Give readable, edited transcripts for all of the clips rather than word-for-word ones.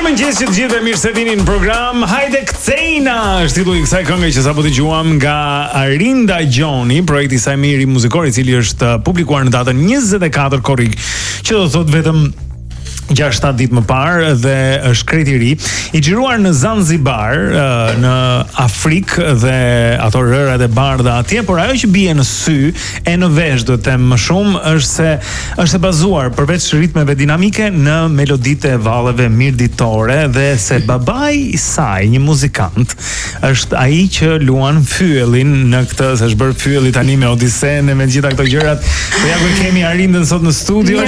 Mirëmëngjes që të gjithëve, mirë se vini në program. Hajde kthejna është titulli i kësaj këngë që sapo dëgjuam nga Arinda Gjoni, projekti i saj mirë muzikor, i cili është publikuar në datën 24 korrik, që do të thotë vetëm 6-7 ditë më parë, dhe është krejt i ri, i xhiruar në Zanzibar, në Afrikë, dhe ato rërat e bardha atje, por ajo që bie në sy e në vesh, do të them më shumë, është se është e bazuar përveç ritmeve dinamike në meloditë e valleve mirditore, dhe se babai i saj, një muzikant, është ai që luan fyellin në këtë, se është bërë fyelli tani me Odisen e me gjitha këto gjërat. Po ja ku kemi Arindën sot në studio.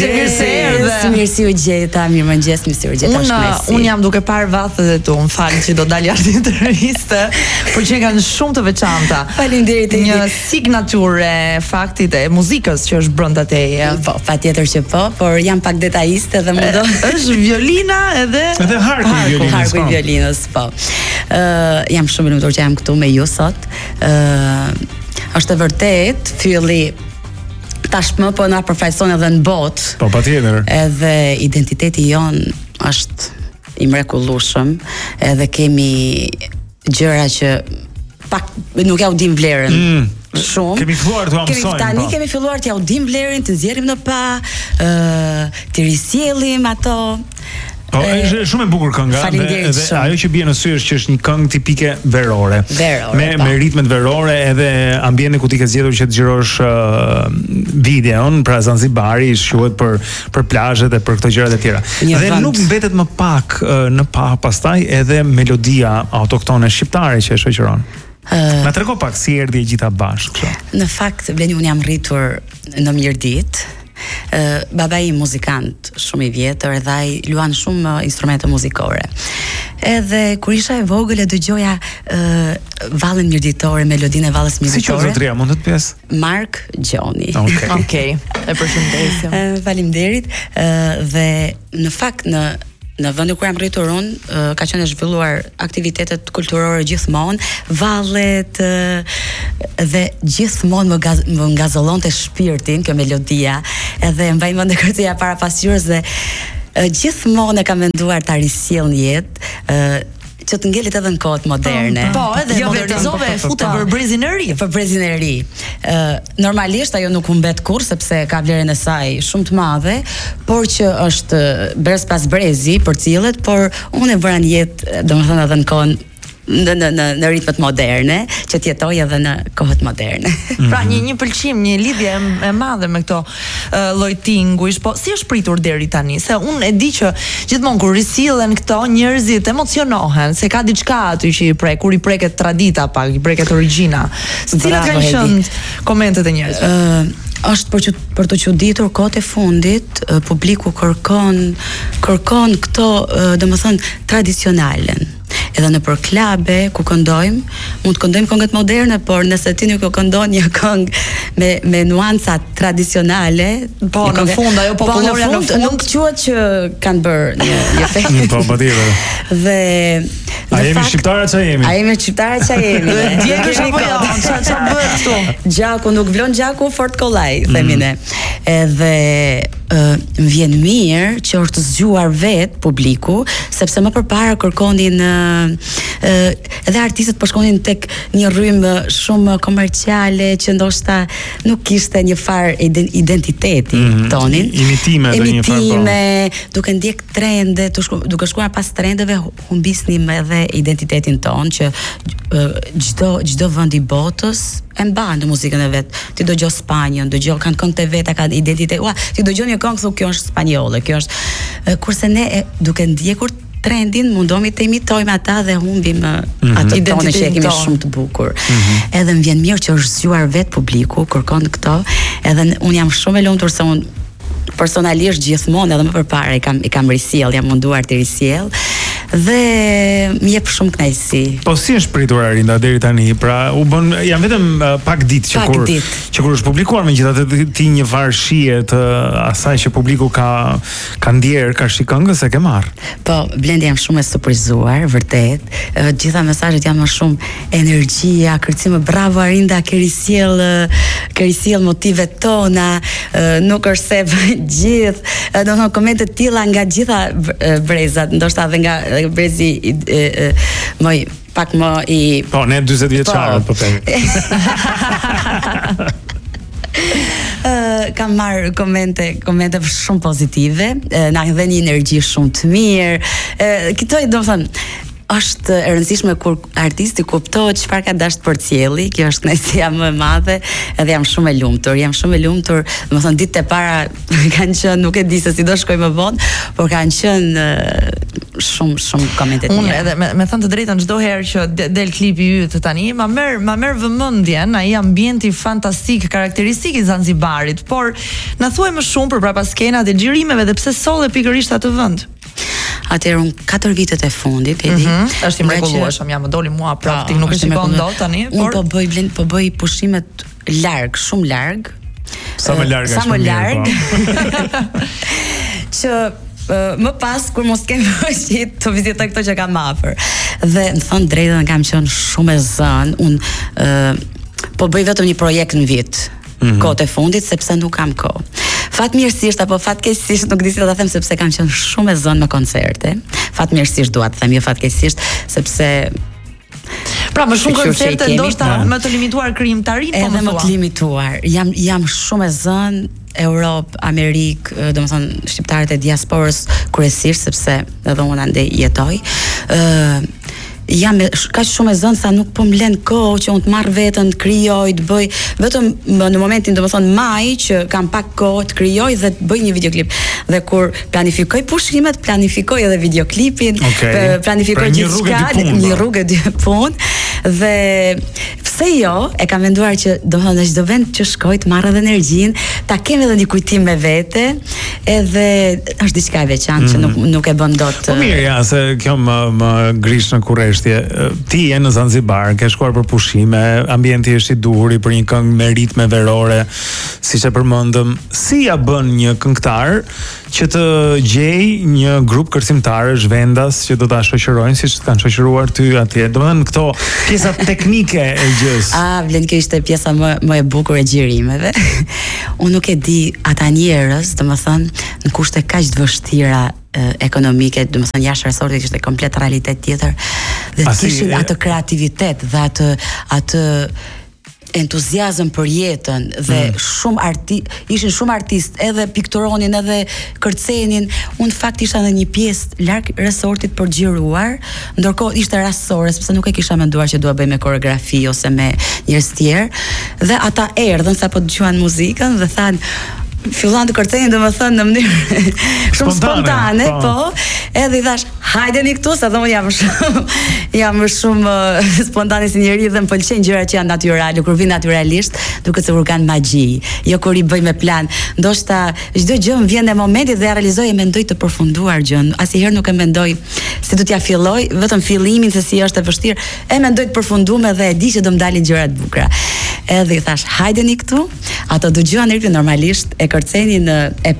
Mirësi u gjeta, mirëmëngjes, mirësi u gjeta shmesi. Unë jam duke parë vathet e tu, më falë që do dalë jashtë interviste, por që kanë shumë të veçanta. Faleminderit. Një signaturë e faktit e muzikës që është brenda teje. Po, patjetër që po, por jam pak detajiste dhe më do. Është violina edhe harku i violinës. Harku i violinës, po. Jam shumë lumtur që jam këtu me ju sot. Është e vërtet, fylli tashmë po na përfaqëson edhe në botë. Po, patjetër. Edhe identiteti jon është i mrekullueshëm, edhe kemi gjëra që pak nuk ja u dim vlerën. Shumë. Kemi filluar të mësojmë. Tani kemi filluar t'ja u dim vlerën, të nxjerrim në pa, të risjellim ato. Po, është shumë e bukur kënga, dhe ajo që bie në sy është që është një këngë tipike verore. Me ritmet verore, edhe ambientin ku ti ke zgjedhur që të xhirosh videon, pra Zanzibari, quhet për plazhet e për këto gjërat e tjera. Dhe nuk mbetet më pak në pa pastaj edhe melodia autoktone shqiptare që e shoqëron. Na trego pak si erdhi e gjitha bashkë. Në fakt, Bleni, unë jam rritur në Mirdit. Babai im muzikant shumë i vjetër, dhe ai luan shumë instrumente muzikore. Edhe kur isha e vogël e dëgjoja vallën mirditore, melodinë e vallës mirditore. Si quhet zotria, mund të pyes? Mark Gjoni. Okej. E përshëndesim. Faleminderit. Dhe në fakt në vendin kur jam rritur unë, ka qenë zhvilluar aktivitetet kulturore gjithmonë, vallet, dhe gjithmonë më ngazollonte shpirtin kjo melodia, edhe mbaj mend kërcëja para pasqyrës, dhe gjithmonë e kam menduar ta risjell në jetë, që të ngelet edhe në kohët moderne. Po, edhe modernizove, fute për brezin e ri. Për brezin e ri. Normalisht ajo nuk humbet kurrë, sepse ka vlerën e saj shumë të madhe, por që është brez pas brezi për cilët, por unë e vëra në jetë, domethënë edhe në kohën në ritmet moderne, që t'jetoj edhe në kohët moderne. Pra një pëlqim, një lidhje e madhe me këto lloj tinguish, po si është pritur deri tani? Se unë e di që gjithmonë kur risillen këto, njerëzit emocionohen, se ka diçka aty që i prek, kur i preket tradita pak, i preket origjina. Cilat kanë qenë komentet e njerëzve? Është për të çuditur kohët e fundit, publiku kërkon këto, domethënë, tradicionalen. Edhe në për klabe ku këndojmë, mund të këndojmë këngët moderne, por nëse ti nuk këndon një këngë me nuanca tradicionale, po në fund ajo popullore nuk quhet që kanë bërë një efekt. Po, patjetër. Dhe a jemi shqiptarë që jemi? A jemi shqiptarë që jemi? Djegësh apo jo? Ç'a bëhet këtu? Gjaku nuk vlon gjaku, fort kollaj, themi ne. Edhe më vjen mirë që është zgjuar vet publiku, sepse më përpara kërkonin edhe artistët po shkonin tek një rrymë shumë komerciale që ndoshta nuk kishte një far identiteti tonin. Imitime, duke ndjek trende, duke shkuar pas trendeve, humbisnim edhe identitetin ton, që çdo vend i botës e mban në muzikën e vet. Ti dëgjo Spanjën, dëgjo kanë këngët e veta, kanë identitet. Ti dëgjon një këngë thonë kjo është spanjolle, kjo është kurse ne duke ndjekur trendin mundohemi të imitojmë ata dhe humbim atë tonë që e kemi shumë të bukur. Edhe më vjen mirë që është zgjuar vet publiku, kërkon këto, edhe unë jam shumë e lumtur se unë personalisht gjithmonë edhe më përpara i kam risjell, jam munduar të risjell. dhe më jep shumë kënaqësi. Po si është pritur Arinda deri tani? Pra u bën janë vetëm pak ditë që kur është publikuar, megjithatë ti një farë shije të asaj që publiku ka ndier, ka shikëngës e ke marr. Po, Blendi jam shumë e surprizuar, vërtet. Gjitha mesazhet janë më shumë energjia, kërcime, bravo Arinda, ke risjell motivet tona, nuk është se gjithë, domethënë komente të tilla nga gjitha brezat, ndoshta edhe nga brezi pak më i... Po, ne 40 vjeçarët, po them. Kam marrë komente shumë pozitive, na dhe një energji shumë të mirë. Këto domethënë është e rëndësishme kur artisti kuptohet çfarë ka dashur të përcjelli, kjo është kënaqësia më e madhe, edhe jam shumë e lumtur, domethënë ditët e para kanë qenë, nuk e di se si do shkoj më vonë, por kanë qenë shumë komente të mira. Unë edhe me thënë të drejtën, çdo herë që del klipi yt tani, ma merr vëmendjen ai ambienti fantastik, karakteristik i Zanzibarit, por na thuaj më shumë përpara skenat e xhirimeve dhe pse solle pikërisht atë vend. Atëherë unë 4 vitet e fundit, e di. Është i mrekullueshëm, jam doli mua praktik, nuk e shikon dot tani, por unë po bëj pushimet larg, shumë larg. Sa më larg. Që më pas kur mos kem vështirë të vizitoj këto që kam afër. Dhe në thon drejtën kam qenë shumë e zënë. Unë po bëj vetëm një projekt në vit. Kohët e fundit sepse nuk kam kohë. Fatmirësisht apo fatkeqësisht, nuk di si ta them, sepse kam qenë shumë e zënë me koncerte. Fatmirësisht dua të them, jo fatkeqësisht, sepse pra më shumë koncerte ndoshta më të limituar krijimtarinë, po edhe më të limituar. Jam shumë e zënë Europë, Amerikë, domethënë shqiptarët e diasporës kryesisht, sepse edhe unë ande jetoj. Jam kaq shumë e zënë sa nuk po më lën kohë që unë të marr veten, të krijoj, të bëj vetëm në momentin domethënë maj që kam pak kohë të krijoj dhe të bëj një videoklip. Dhe kur planifikoj pushimet, planifikoj edhe videoklipin, planifikoj gjithçka, një rrugë dy punë. Dhe pse jo, e kam menduar që domethënë në çdo vend që shkoj të marr edhe energjinë, ta kem edhe një kujtim me vete, edhe është diçka e veçantë që nuk e bën dot. Po mirë, ja, se kjo më grish në kurreshtje. Ti je në Zanzibar, ke shkuar për pushime, ambienti është i duhur për një këngë me ritme verore, siç e përmendëm. Si ja bën një këngëtar që të gjej një grup kërcimtarësh vendas që do ta shoqërojnë siç kanë shoqëruar ty atje? Domethënë këto pjesa teknike e gjës. Vlen kjo ishte pjesa më e bukur e xhirimeve. Unë nuk e di ata njerëz, domethënë në kushte kaq të vështira ekonomike, domethënë jashtë resortit ishte komplet realitet tjetër, dhe kishin atë kreativitet dhe atë entuziazëm për jetën dhe ishin shumë artistë, edhe pikturonin edhe kërcenin. Unë fakt isha në një pjesë larg resortit për xhiruar, ndërkohë ishte rastësore sepse nuk e kisha menduar që dua bëj me koreografi ose me njerëz tjerë, dhe ata erdhën sapo dëgjuan muzikën dhe thanë filluan të kërcenin, domethënë në mënyrë shumë spontane, po, edhe i thash, hajdeni këtu, sa unë jam shumë spontane si njeri dhe më pëlqejnë gjërat që janë natyrale, kur vin natyralisht, duket se kur kanë magji, jo kur i bëj me plan. Ndoshta çdo gjë më vjen në momentin dhe ja realizoj e mendoj të përfunduar gjën. Asnjëherë nuk e mendoj si do t'ja filloj, vetëm fillimin se si është e vështirë, e mendoj të përfunduar dhe e di që do më dalin gjëra të bukura. Edhe i thash, hajdeni këtu, ato dëgjuan ritmin normalisht, e kërcenin, e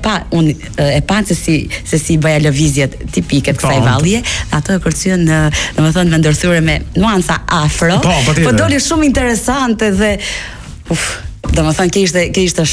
pa se si bëja lëvizjet tipike të kësaj vallje, ato e kërcyen domethënë me ndërthurje me nuanca afro, po doli shumë interesante dhe domethënë kjo ishte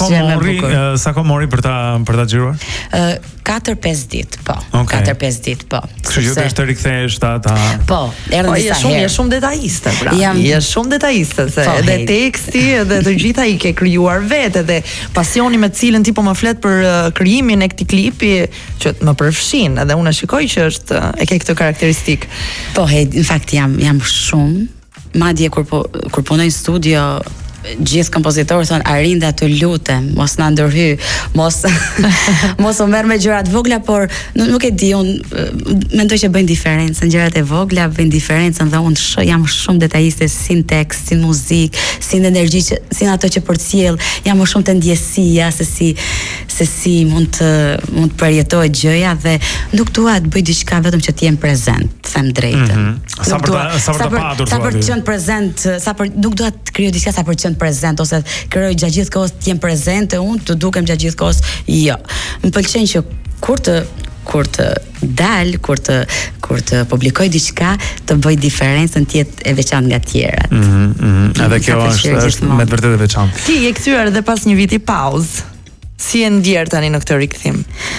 sa kohë mori për ta xhiruar? 4-5 ditë, po. 4-5 ditë, po. Kështu që të rikthehesh ta. Po, erdhën disa herë. Je shumë detajiste, pra. Je shumë detajiste, se edhe teksti, edhe të gjitha i ke krijuar vetë, edhe pasioni me të cilën ti po më flet për krijimin e këtij klipi, që më përfshin, edhe unë shikoj që e ke këtë karakteristik. Po, në fakt jam shumë, madje kur punoj në studio, gjithë kompozitorët thonë, Arinda, të lutem, mos na ndërhy, mos u merr me gjërat vogla, por nuk e di, unë mendoj që bëjnë diferencën, gjërat e vogla bëjnë diferencën, dhe unë jam shumë detajiste si në tekst, si në muzikë, si në energji, si në ato që përcjell, jam më shumë të ndjesia se se si mund të përjetohet gjëja dhe nuk dua të bëj diçka vetëm që të jem prezent, them drejtën. Sa për të patur, sa për të qenë prezent, nuk dua të krijoj diçka sa për të qenë prezent ose të krijoj gjatë gjithë kohës të jem prezente, unë të dukem gjatë gjithë kohës. Jo. Më pëlqen që kur të dal, kur të publikoj diçka, të bëj diferencën, të jetë e veçantë nga të tjerat. Edhe kjo është me të vërtetë e veçantë. Ti je kthyer edhe pas një viti pauzë. Si e ndjer tani në këtë rikthim?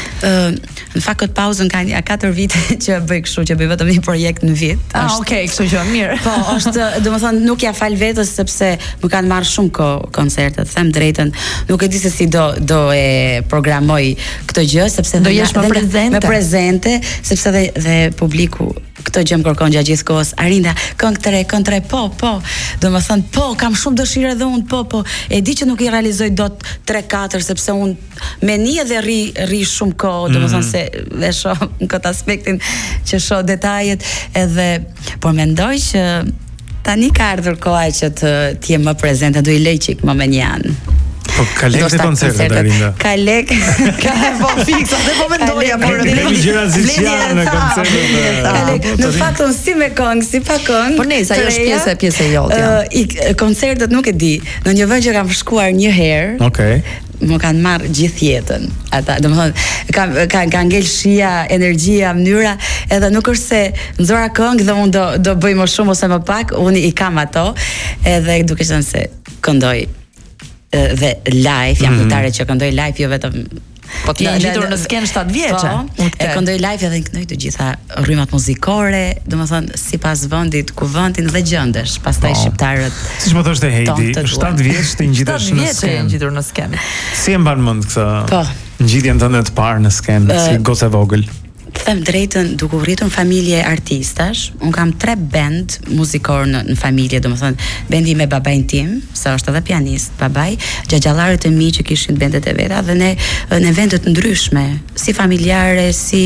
Në fakt këtë pauzën ka 4 vite që bëj kështu, që bëj vetëm një projekt në vit. Okej, kështu që mirë. Po, është, domethënë nuk ja fal vetes sepse më kanë marrë shumë kohë koncertet, them drejtën. Nuk e di se si do e programoj këtë gjë sepse do jesh më prezente, sepse dhe publiku këtë gjë më kërkon gjatë gjithë kohës. Arinda, këngë tre, po. Domethënë po, kam shumë dëshirë edhe unë, po. E di që nuk i realizoj dot 3-4 sepse unë me një dhe ri shumë kohë, domethënë se dhe shoh në këtë aspektin që shoh detajet edhe, por mendoj që tani ka ardhur koha që të jem më prezente, do i lej çik më menjan. Po ka lek të koncertet, Arinda. Ka lek. Po fiksa, dhe po mendoja por Kemi gjëra zgjidhja në koncertet. Në fakt unë si me këngë, si pa këngë. Po nejse, ajo është pjesë e jote. Koncertet nuk e di. Në një vend që kam shkuar një herë. Okej. Më kanë marrë gjithë jetën. Ata, domethënë, ka ngel shija, energjia, mënyra, edhe nuk është se nxora këngë dhe unë do bëj më shumë ose më pak, unë i kam ato, edhe duke qenë se këndoj dhe live, jam këngëtare që këndoj live, jo vetëm po ti je ngjitur në skenë 7 vjeçe. Po, e këndoj live edhe këndoj të gjitha rrymat muzikore, domethënë sipas vendit ku vendin dhe gjendesh, pastaj shqiptarët. Siç më thoshte Heidi, 7 vjeç të ngjitesh në skenë. 7 vjeç ngjitur në skenë. Si e mban mend këtë? Po. Ngjitjen tënde të parë në skenë, si gocë e vogël. Them drejtën, duke u rritur në familje artistash, un kam 3 band muzikor në familje, domethënë bendi me babain tim, se është edhe pianist, babai, xhaxhallarët e mi që kishin bendet e veta dhe ne në evente të ndryshme, si familjare, si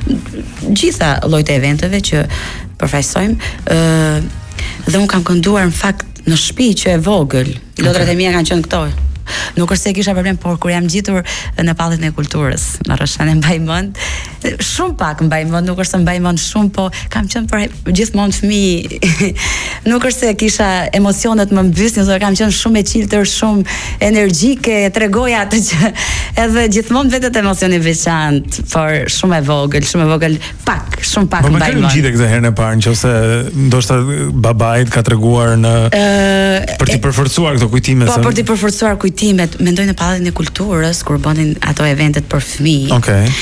gjitha llojt e eventeve që përfaqësojmë, dhe un kam kënduar në fakt në shtëpi që e vogël. Lodrat e mia kanë qenë këto. Nuk është se kisha problem, por kur jam gjitur në Palletin e Kulturës, në Rreshane mbaj mend, shumë pak mbaj mend, nuk është se mbaj mend shumë, po kam qenë për gjithmonë fëmijë. Nuk është se kisha emocionet më mbysnin, por kam qenë shumë e qiltër, shumë energjike, tregoja atë që edhe gjithmonë vetet emocioni veçantë, por shumë e vogël, shumë pak mbaj mend. Po më kanë gjitur këtë herën e parë, nëse ndoshta babait ka treguar në për të përforcuar këto kujtime. Po për të përforcuar kujtimet, mendoj në Palletin e Kulturës kur bënin ato eventet për fëmijë. Okej.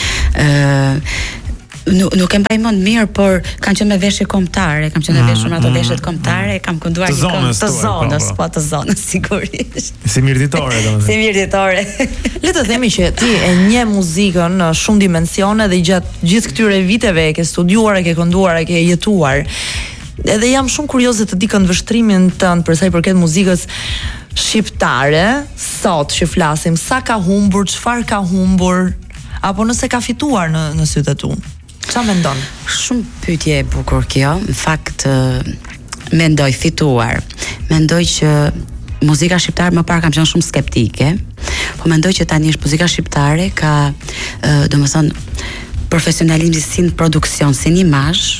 Nuk e mbaj mend mirë, por kanë qenë me veshje kombëtare, kam qenë me veshur ato veshjet kombëtare, kam kënduar një këngë të zonës, sigurisht. Si mirditore, domethënë. Si mirditore. Le të themi që ti e njeh muzikën në shumë dimensione dhe gjatë gjithë këtyre viteve e ke studiuar, e ke kënduar, e ke jetuar. Edhe jam shumë kurioze të di këndvështrimin tënd për sa i përket muzikës shqiptare, sot që flasim, sa ka humbur, çfarë ka humbur, apo nëse ka fituar në sytë e tu. Çfarë mendon? Shumë pyetje e bukur kjo. Në fakt mendoj fituar. Mendoj që muzika shqiptare më parë kam qenë shumë skeptike, po mendoj që tani muzika shqiptare ka domethënë profesionalizmi si në produksion, si në imazh,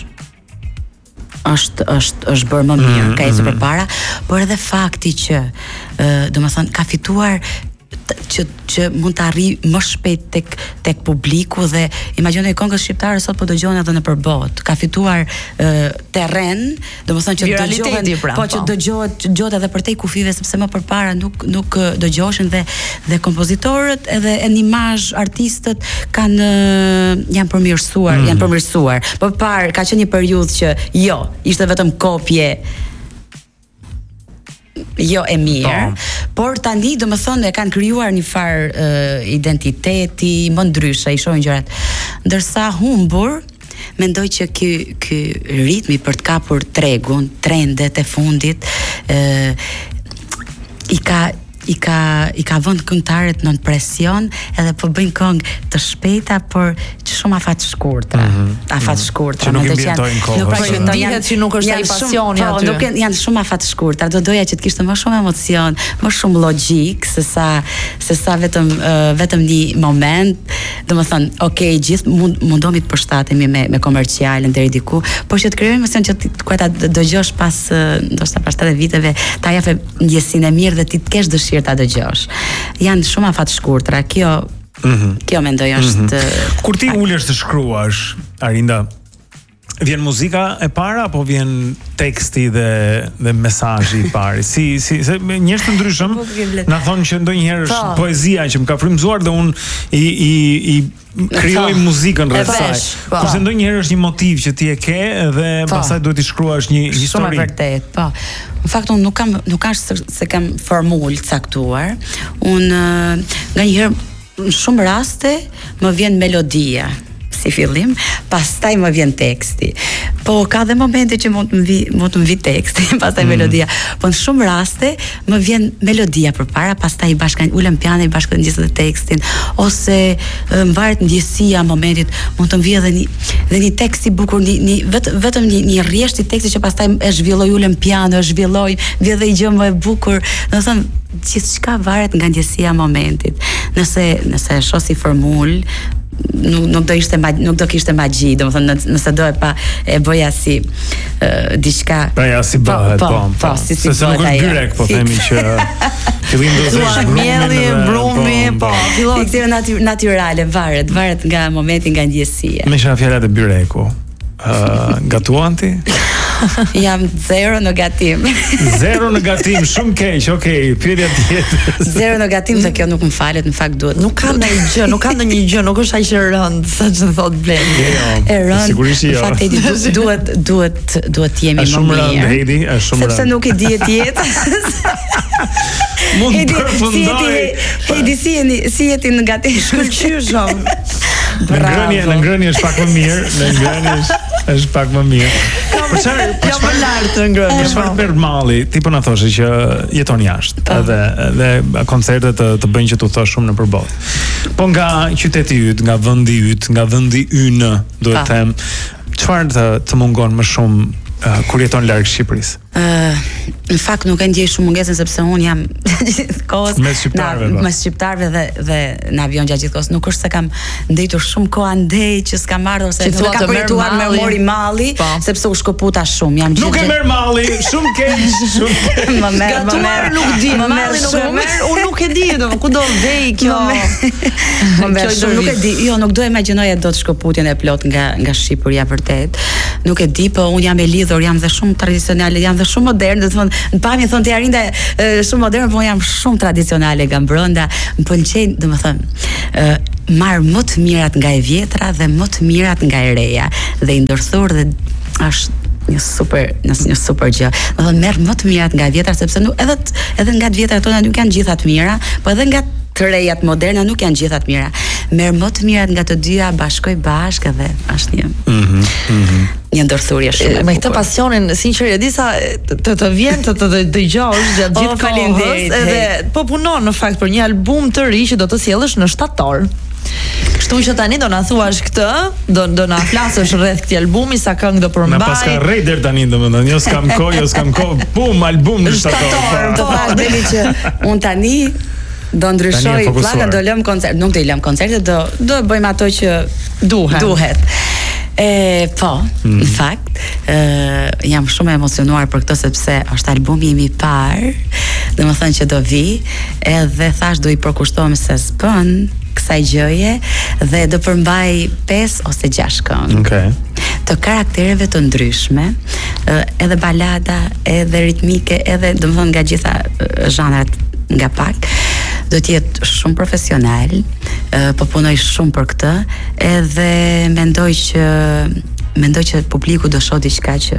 është bërë më mirë, ka ecur përpara, por edhe fakti që domethënë ka fituar që mund të arrijë më shpejt tek publiku dhe imagjinoj këngës shqiptare sot po dëgjohen edhe nëpër botë. Ka fituar terren, domethënë që dëgjohen, po që dëgjohet edhe përtej kufive sepse më përpara nuk dëgjoheshin dhe kompozitorët edhe në imazh artistët janë përmirësuar. Po parë ka qenë një periudhë që ishte vetëm kopje. Jo e mirë, por tani domethënë e kanë krijuar një farë identiteti më ndryshe, i shohin gjërat. Ndërsa humbur, mendoj që ky ritmi për të kapur tregun, trendet e fundit, i ka i ka vënë këngëtarët në presion, edhe po bëjnë këngë të shpejta, por shumë afat shkurtra. Afat shkurtra. Që nuk i mbijetojnë kohës. Që ndihet që nuk është ai pasioni aty. Nuk janë shumë afat shkurtra. Do doja që të kishte më shumë emocion, më shumë logjik se sa vetëm një moment. Domethënë, okay, gjithë mundomi të përshtatemi me komercialen deri diku, por që të krijojmë emocion që ti ta dëgjosh pas ndoshta pas 30 viteve, ta japë ndjesinë e mirë dhe ti të kesh dëshirë ta dëgjosh. Janë shumë afat shkurtra. Kjo mendoj është Kur ti ulesh të shkruash, Arinda, vjen muzika e para apo vjen teksti dhe mesazhi i parë? Si se njerëz të ndryshëm na thonë që ndonjëherë është poezia që më ka frymzuar dhe unë i krijoj muzikën rreth saj. Kurse ndonjëherë është një motiv që ti e ke dhe pastaj duhet të shkruash një histori. Shumë vërtet, po. Në fakt unë nuk ka se kam formulë caktuar. Unë nganjëherë në shumë raste më vjen melodia si fillim, pastaj më vjen teksti. Po ka dhe momente që mund të më vi teksti, pastaj melodia. Po në shumë raste më vjen melodia përpara, pastaj ulem piano i bashkëngjitet dhe tekstin, ose mvaret ndjesia momentit, mund të më vijë edhe një tekst i bukur, vetëm një rresht i teksti që pastaj e zhvilloj, ulem piano, e zhvilloj, vjen edhe një gjë më e bukur. Domethënë gjithçka varet nga ndjesia e momentit. Nëse e shoh si formulë, nuk do kishte magji, domethënë nëse do e bëja si diçka. Ja si bëhet, po. Se nuk është byrek, po themi që fillim do të zesh mielli, brumi, po. Fillon natyrale, varet nga momenti, nga ndjesia. Me shana fjalat e byreku. Gatuan ti? Jam 0 në gatim. 0 në gatim, shumë keq, okay, pyetja tjetër. 0 në gatim, dhe kjo nuk më falet, në fakt duhet. Nuk ka ndonjë gjë, nuk është aq e rënd, saç thot Blendi. E rënd. Sigurisht jo. Në fakt duhet jemi më mirë. Është shumë rënd, Heidi, është shumë rënd. Sepse nuk i dihet jetë. Mund të përfundoj. Heidi, si jeti në gatim? Shkëlqyshëm. Në ngrënie është pak më mirë, është pak më mirë. Për çfarë? Jam më lart në ngrënie. Për çfarë merr malli? Ti po na thoshe që jeton jashtë, edhe koncertet të bëjnë që tu thosh shumë nëpër botë. Po nga qyteti yt, nga vendi yt, nga vendi ynë, duhet të them, çfarë të mungon më shumë kur jeton larg Shqipërisë? Në fakt nuk e ndjej shumë mungesën, sepse unë jam gjithkohës mes shqiptarëve dhe në avion gjatë gjithkohës. Nuk është se kam ndëjtur shumë kohë andej që s'kam ardhur, ose nuk ka përjetuar me mori malli, sepse u shkëputa shumë. Jam Nuk e merr malli, shumë keq, shumë keq. Më merr, nuk di, malli nuk e merr, unë nuk e di, ku do vej kjo. Më merr shumë, nuk e di. Jo, nuk do imagjinoja dot shkëputjen e plot nga Shqipëria vërtet. Nuk e di, po unë jam e lidhur, jam dhe shumë tradicionale, jam dhe shumë moderne, do të thonë, në pamje thonë ti Arinda shumë moderne, po jam shumë tradicionale nga brenda. Më pëlqen, domethënë, marr më të mirat nga e vjetra dhe më të mirat nga e reja, dhe i ndërthur, dhe është një super gjë. Domethënë merr më të mirat nga e vjetra, sepse edhe nga të vjetrat tona nuk janë gjitha të mira, po edhe nga të rejat moderne nuk janë gjitha të mira. Merr më të mirat nga të dyja, bashkoj bashkë, dhe është një ndërthurje shumë. Me këtë pasionin, sinqerisht, disa të vjen të dëgjosh gjatë gjithë kohës, edhe po punon në fakt për një album të ri që do të sjellësh në shtator. Kështu që tani do na thuash këtë, do na flasësh rreth këtij albumi, sa këngë do përmbaj. Na paska rrej deri tani, domethënë, jo s'kam kohë, bum, album në shtator. Të thash deli që un tani do ndryshoj pllaka, do lëm koncert, nuk do i lëm koncertet, do bëjmë ato që duhet. Po, në fakt, jam shumë emocionuar për këtë, sepse është albumi im i parë, domethënë që do vi, edhe thash do i përkushtohem se s'bën kësaj gjëje, dhe do përmbaj 5 ose 6 këngë. Të karaktereve të ndryshme, edhe balada, edhe ritmike, edhe domethënë nga gjitha zhanrat nga pak. Do të jetë shumë profesional, po punoj shumë për këtë, edhe mendoj që publiku do shohë diçka që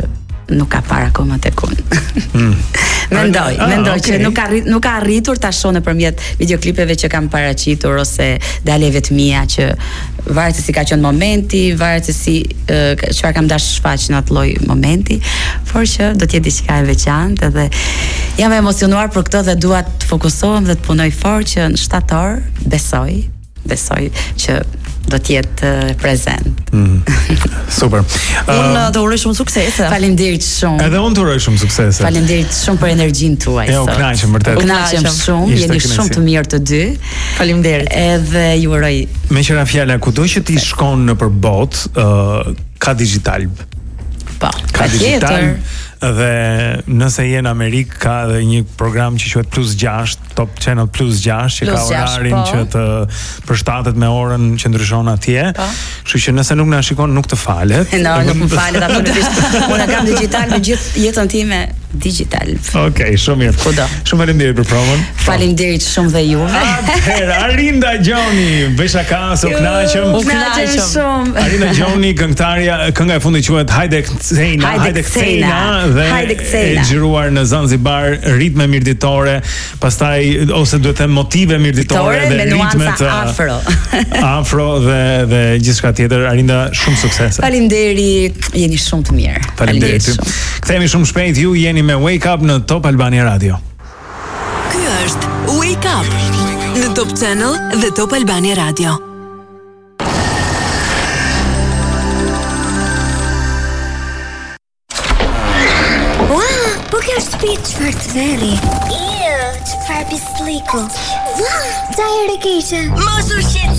nuk ka parë akoma tek unë. Mendoj që nuk ka arritur ta shoh nëpërmjet videoklipeve që kam paraqitur ose daleve të mia që varet se si ka qenë momenti, varet se si çfarë kam dashur shfaq në atë lloj momenti, por që do të jetë diçka e veçantë dhe jam e emocionuar për këtë dhe dua të fokusohem dhe të punoj fort që në shtator besoj që do të jetë prezent. Super. Unë të uroj shumë suksese. Faleminderit shumë. Edhe unë të uroj shumë suksese. Faleminderit shumë për energjinë tuaj. U kënaqem vërtet. U kënaqem shumë, jeni shumë të mirë të dy. Faleminderit. Edhe ju uroj. Me qëra fjala, kudo që ti shkon nëpër botë, ka digital. Po, ka digital. Dhe nëse je në Amerikë ka edhe një program që quhet +6, Top Channel +6 që ka orarin që të përshtatet me orën që ndryshon atje. Kështu që nëse nuk na shikon nuk të falet. Nuk më falet absolutisht. Unë kam digital me gjithë jetën time digital. Okej, shumë mirë. Kudo. Shumë faleminderit për provën. Faleminderit shumë dhe juve. Atëherë Arinda Gjoni, bëjsha ka se u kënaqem. U kënaqem shumë. Arinda Gjoni, këngëtarja, kënga e fundit quhet Hajde Kcejna, dhe e xhiruar në Zanzibar, ritme mirditore, pastaj ose duhet të them motive mirditore dhe ritmet afro dhe gjithçka tjetër. Arinda, shumë suksese. Faleminderit, jeni shumë të mirë. Faleminderit. Kthehemi shumë shpejt, ju jeni me Wake Up në Top Albania Radio. Ky është Wake Up në Top Channel dhe Top Albania Radio. Po kjo shtëpi çfarë të veri? Çfarë pisliku? Qa e rekeqe? Mos u shqetëso.